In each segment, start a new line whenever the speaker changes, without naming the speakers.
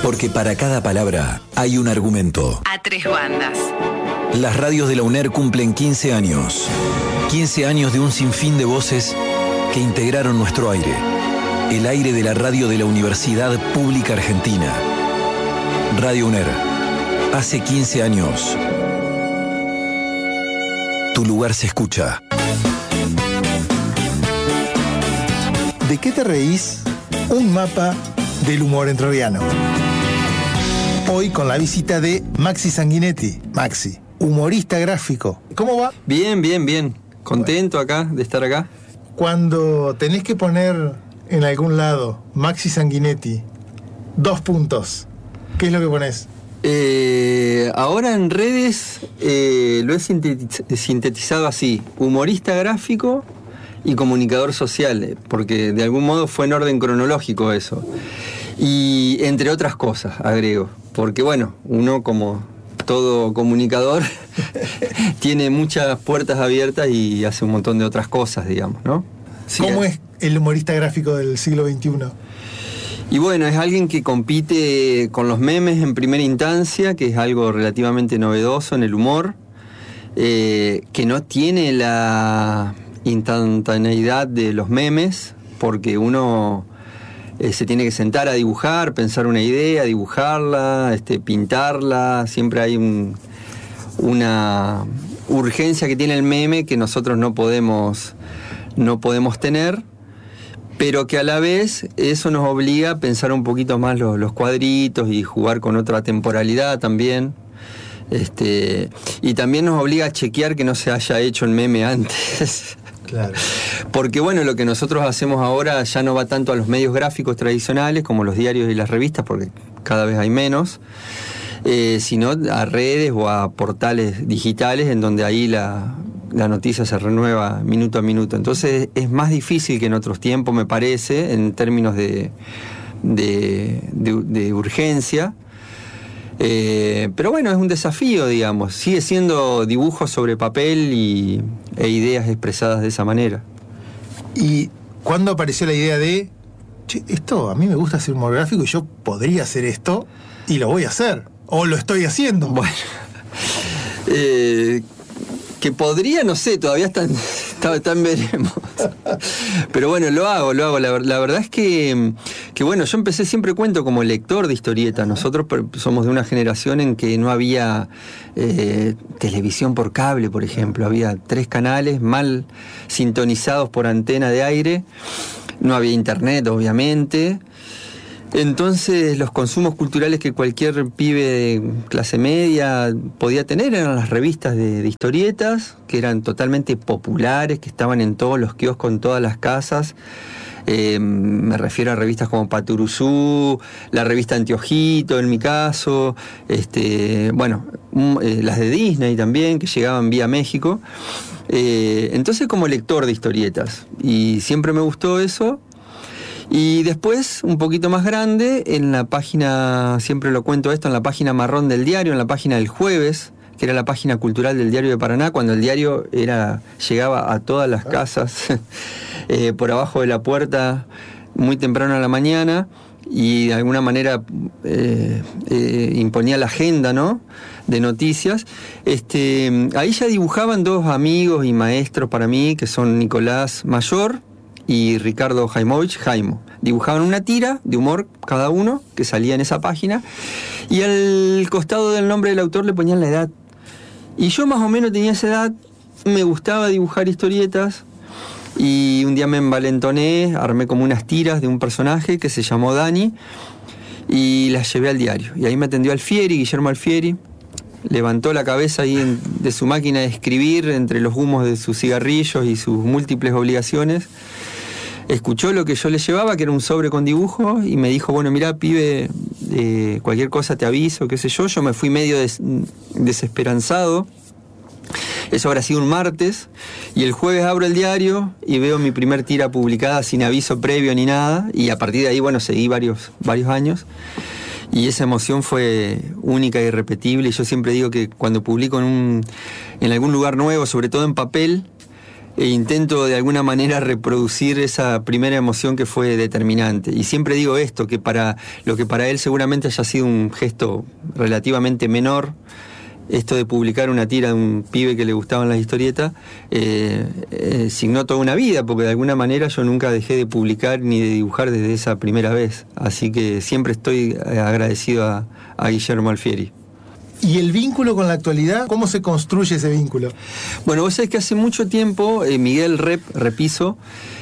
Porque para cada palabra hay un argumento.
A tres bandas.
Las radios de la UNER cumplen 15 años. 15 años de un sinfín de voces que integraron nuestro aire. El aire de la radio de la Universidad Pública Argentina. Radio UNER. Hace 15 años. Tu lugar se escucha.
¿De qué te reís? Un mapa del humor entrerriano. Hoy con la visita de Maxi Sanguinetti. Maxi, humorista gráfico. ¿Cómo va?
Bien, bien, bien. Contento acá de estar acá.
Cuando tenés que poner en algún lado Maxi Sanguinetti, 2 puntos, ¿qué es lo que ponés?
Ahora en redes lo he sintetizado así: humorista gráfico y comunicador social, porque de algún modo fue en orden cronológico eso. Y entre otras cosas, agrego, porque bueno, uno como todo comunicador tiene muchas puertas abiertas y hace un montón de otras cosas, digamos, ¿no? Sí,
¿Cómo es el humorista gráfico del siglo XXI?
Y bueno, es alguien que compite con los memes en primera instancia, que es algo relativamente novedoso en el humor, que no tiene la instantaneidad de los memes, porque uno se tiene que sentar a dibujar, pensar una idea, dibujarla, pintarla. Siempre hay una urgencia que tiene el meme que nosotros no podemos tener, pero que a la vez eso nos obliga a pensar un poquito más los cuadritos y jugar con otra temporalidad también. Y también nos obliga a chequear que no se haya hecho el meme antes.
Claro.
Porque bueno, lo que nosotros hacemos ahora ya no va tanto a los medios gráficos tradicionales como los diarios y las revistas, porque cada vez hay menos, sino a redes o a portales digitales en donde ahí la noticia se renueva minuto a minuto. Entonces es más difícil que en otros tiempos, me parece, en términos de urgencia. Pero bueno, es un desafío, digamos. Sigue siendo dibujos sobre papel e ideas expresadas de esa manera.
¿Y cuándo apareció la idea de, che, esto a mí me gusta hacer humor gráfico y yo podría hacer esto y lo voy a hacer? ¿O lo estoy haciendo?
Bueno, que podría, no sé, todavía están veremos. Pero bueno, lo hago. La verdad es que bueno, yo empecé, siempre cuento, como lector de historietas. Nosotros somos de una generación en que no había televisión por cable, por ejemplo. Había 3 canales mal sintonizados por antena de aire. No había internet, obviamente. Entonces los consumos culturales que cualquier pibe de clase media podía tener eran las revistas de historietas, que eran totalmente populares, que estaban en todos los kioscos, en todas las casas. Me refiero a revistas como Paturuzú, la revista Anteojito en mi caso, las de Disney también, que llegaban vía México. Entonces, como lector de historietas, y siempre me gustó eso. Y después, un poquito más grande, en la página, siempre lo cuento esto, en la página marrón del diario, en la página del Jueves, que era la página cultural del Diario de Paraná, cuando el diario llegaba a todas las casas, por abajo de la puerta, muy temprano a la mañana, y de alguna manera imponía la agenda, ¿no?, de noticias. Ahí ya dibujaban 2 amigos y maestros para mí, que son Nicolás Mayor y Ricardo Jaimovich, Jaimo. Dibujaban una tira de humor cada uno, que salía en esa página, y al costado del nombre del autor le ponían la edad. Y yo más o menos tenía esa edad, me gustaba dibujar historietas, y un día me envalentoné, armé como unas tiras de un personaje que se llamó Dani, y las llevé al diario. Y ahí me atendió Guillermo Alfieri, levantó la cabeza ahí de su máquina de escribir, entre los humos de sus cigarrillos y sus múltiples obligaciones. Escuchó lo que yo le llevaba, que era un sobre con dibujos, y me dijo, bueno, mirá, pibe, cualquier cosa te aviso, qué sé yo. Yo me fui medio desesperanzado. Eso habrá sido un martes, y el jueves abro el diario y veo mi primer tira publicada sin aviso previo ni nada, y a partir de ahí, bueno, seguí varios años, y esa emoción fue única e irrepetible. Y yo siempre digo que cuando publico en algún lugar nuevo, sobre todo en papel, e intento de alguna manera reproducir esa primera emoción que fue determinante. Y siempre digo esto, que para lo que para él seguramente haya sido un gesto relativamente menor, esto de publicar una tira de un pibe que le gustaban las historietas, signó toda una vida, porque de alguna manera yo nunca dejé de publicar ni de dibujar desde esa primera vez. Así que siempre estoy agradecido a Guillermo Alfieri.
¿Y el vínculo con la actualidad? ¿Cómo se construye ese vínculo?
Bueno, vos sabés que hace mucho tiempo Miguel Repiso,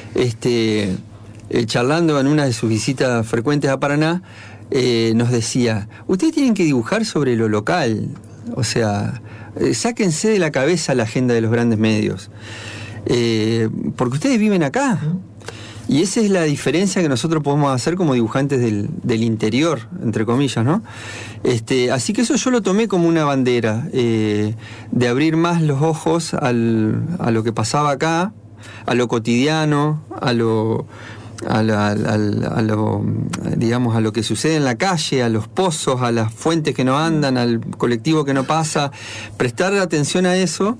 charlando en una de sus visitas frecuentes a Paraná, nos decía, ustedes tienen que dibujar sobre lo local. O sea, sáquense de la cabeza la agenda de los grandes medios, porque ustedes viven acá. Y esa es la diferencia que nosotros podemos hacer como dibujantes del interior, entre comillas, ¿no? Así que eso yo lo tomé como una bandera, de abrir más los ojos a lo que pasaba acá, a lo cotidiano, a lo digamos, a lo que sucede en la calle, a los pozos, a las fuentes que no andan, al colectivo que no pasa, prestar atención a eso,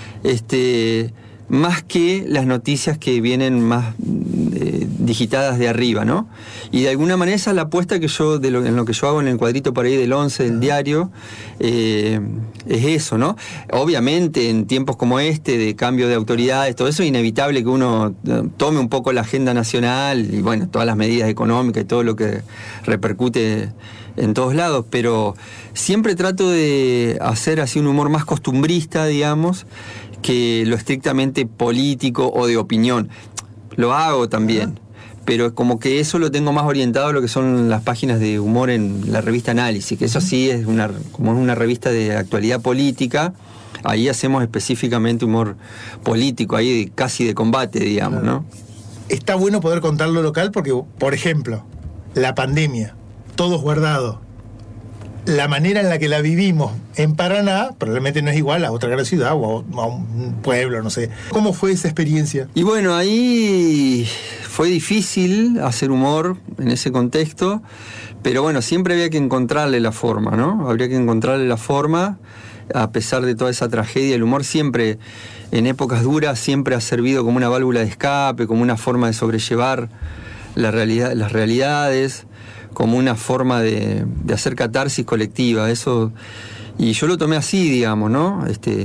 más que las noticias que vienen más digitadas de arriba, ¿no? Y de alguna manera esa es la apuesta que yo, en lo que yo hago en el cuadrito por ahí del 11 del diario, es eso, ¿no? Obviamente en tiempos como de cambio de autoridades, todo eso es inevitable que uno tome un poco la agenda nacional y bueno, todas las medidas económicas y todo lo que repercute en todos lados, pero siempre trato de hacer así un humor más costumbrista, digamos, que lo estrictamente político o de opinión. Lo hago también, pero como que eso lo tengo más orientado a lo que son las páginas de humor en la revista Análisis, que eso sí es como una revista de actualidad política. Ahí hacemos específicamente humor político, ahí casi de combate, digamos, ¿no?
Está bueno poder contar lo local porque, por ejemplo, la pandemia, todos guardados. La manera en la que la vivimos en Paraná probablemente no es igual a otra gran ciudad o a un pueblo, no sé. ¿Cómo fue esa experiencia?
Y bueno, ahí fue difícil hacer humor en ese contexto, pero bueno, siempre había que encontrarle la forma, ¿no? Habría que encontrarle la forma, a pesar de toda esa tragedia. El humor siempre, en épocas duras, siempre ha servido como una válvula de escape, como una forma de sobrellevar las realidades, como una forma de hacer catarsis colectiva, eso, y yo lo tomé así, digamos, ¿no?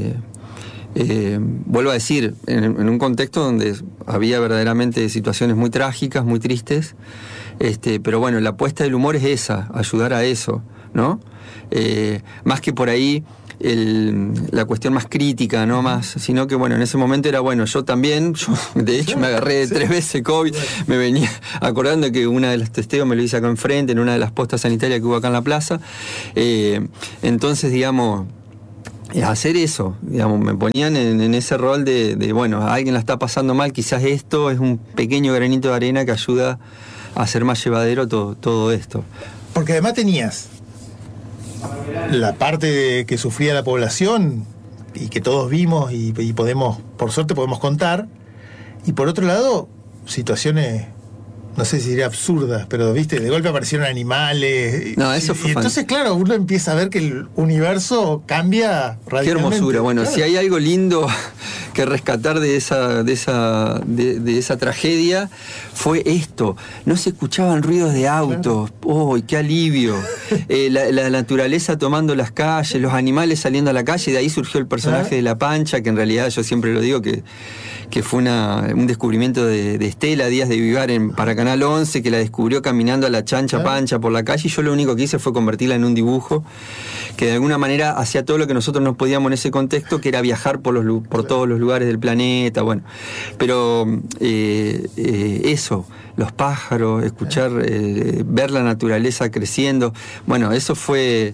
Vuelvo a decir, en un contexto donde había verdaderamente situaciones muy trágicas, muy tristes, pero bueno, la apuesta del humor es esa, ayudar a eso, ¿no? Más que por ahí la cuestión más crítica, no más, sino que bueno, en ese momento era bueno, yo de hecho me agarré 3 veces COVID, me venía acordando que una de las testeos me lo hice acá enfrente, en una de las postas sanitarias que hubo acá en la plaza, entonces digamos, hacer eso, digamos, me ponían en ese rol de bueno, a alguien la está pasando mal, quizás esto es un pequeño granito de arena que ayuda a hacer más llevadero todo esto.
Porque además tenías la parte que sufría la población y que todos vimos y podemos, por suerte podemos contar, y por otro lado situaciones, no sé si diría absurdas, pero viste, de golpe aparecieron animales.
No, eso fue
y entonces, claro, uno empieza a ver que el universo cambia radicalmente.
Qué hermosura. Bueno,
claro.
Si hay algo lindo que rescatar de esa tragedia, fue esto. No se escuchaban ruidos de autos. ¡Oh, qué alivio! La naturaleza tomando las calles, los animales saliendo a la calle. De ahí surgió el personaje de La Pancha, que en realidad yo siempre lo digo que fue un descubrimiento de Estela Díaz de Vivar para Canal 11, que la descubrió caminando a la chancha Pancha por la calle, y yo lo único que hice fue convertirla en un dibujo que de alguna manera hacía todo lo que nosotros no podíamos en ese contexto, que era viajar por todos los lugares del planeta, bueno. Pero eso, los pájaros, escuchar, ver la naturaleza creciendo, bueno, eso fue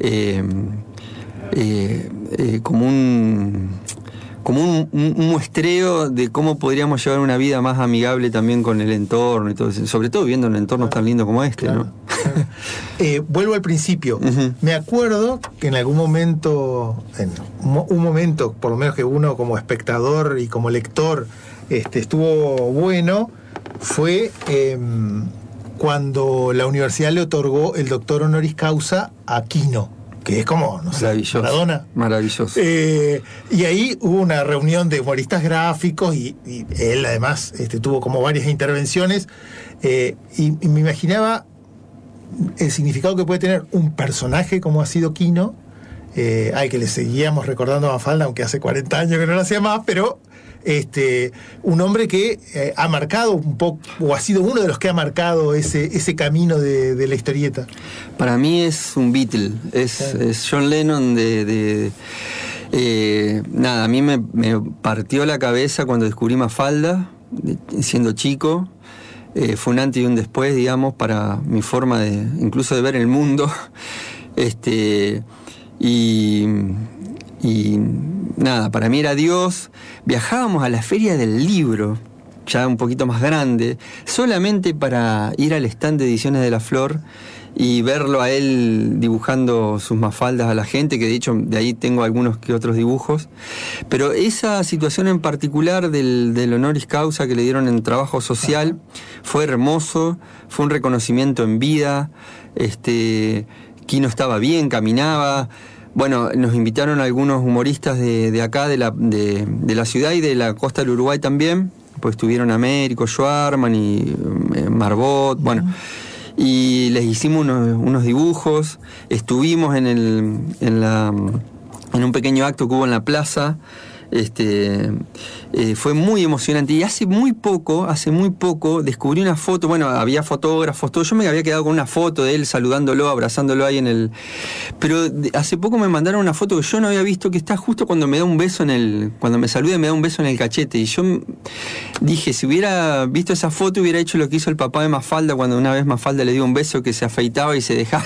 como un muestreo de cómo podríamos llevar una vida más amigable también con el entorno y todo eso, sobre todo viviendo en un entorno tan lindo como este, claro, ¿no?
Vuelvo al principio. Me acuerdo que en algún momento, un momento, por lo menos que uno como espectador y como lector estuvo bueno, fue cuando la universidad le otorgó el doctor honoris causa a Quino, que es como, no sé,
Maravilloso.
Maradona.
Maravilloso.
Y ahí hubo una reunión de humoristas gráficos y él además tuvo como varias intervenciones y me imaginaba el significado que puede tener un personaje como ha sido Quino, al que le seguíamos recordando a Mafalda, aunque hace 40 años que no lo hacía más, pero un hombre que ha marcado un poco, o ha sido uno de los que ha marcado ese camino de la historieta.
Para mí es un Beatle, es John Lennon nada, a mí me partió la cabeza cuando descubrí Mafalda, siendo chico. Fue un antes y un después, digamos, para mi forma incluso de ver el mundo. Y nada, para mí era Dios. Viajábamos a la Feria del Libro, ya un poquito más grande, solamente para ir al stand de Ediciones de la Flor y verlo a él dibujando sus Mafaldas a la gente, que de hecho de ahí tengo algunos que otros dibujos. Pero esa situación en particular del honoris causa que le dieron en trabajo social fue hermoso, fue un reconocimiento en vida. Quino estaba bien, caminaba. Bueno, nos invitaron algunos humoristas de acá, de la ciudad y de la costa del Uruguay también, pues estuvieron Américo, Schwarman y Marbot, bueno, y les hicimos unos dibujos. Estuvimos en un pequeño acto que hubo en la plaza. Fue muy emocionante y hace muy poco descubrí una foto. Bueno, había fotógrafos, todo. Yo me había quedado con una foto de él saludándolo, abrazándolo ahí pero hace poco me mandaron una foto que yo no había visto, que está justo cuando me da un beso cuando me saluda me da un beso en el cachete, y yo dije, si hubiera visto esa foto hubiera hecho lo que hizo el papá de Mafalda cuando una vez Mafalda le dio un beso, que se afeitaba y se dejaba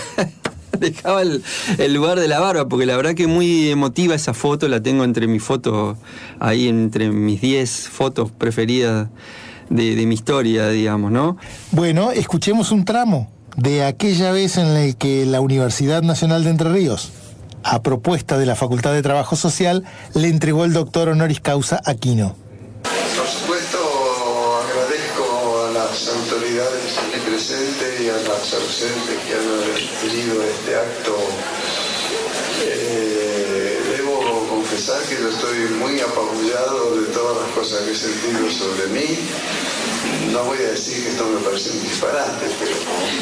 el lugar de la barba, porque la verdad que muy emotiva esa foto, la tengo entre mis fotos, ahí entre mis 10 fotos preferidas de mi historia, digamos, ¿no?
Bueno, escuchemos un tramo de aquella vez en la que la Universidad Nacional de Entre Ríos, a propuesta de la Facultad de Trabajo Social, le entregó el doctor honoris causa a Quino.
Por supuesto, agradezco a las autoridades aquí presentes y a las ausentes que han tenido este acto. Debo confesar que yo estoy muy apabullado de todas las cosas que he sentido sobre mí. No voy a decir que esto me parece un disparate, pero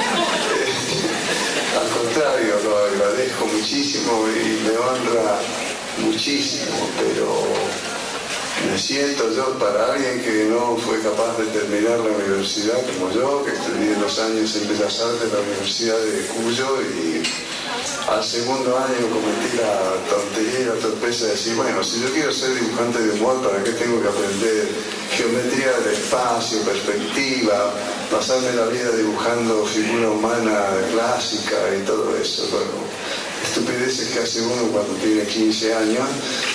al contrario, lo agradezco muchísimo y me honra muchísimo, pero me siento yo, para alguien que no fue capaz de terminar la universidad como yo, que estudié 2 años en Bellas Artes en la Universidad de Cuyo, y al segundo año cometí la tontería y la torpeza de decir, bueno, si yo quiero ser dibujante de humor, ¿para qué tengo que aprender geometría del espacio, perspectiva, pasarme la vida dibujando figura humana clásica y todo eso? Bueno, estupideces que hace uno cuando tiene 15 años.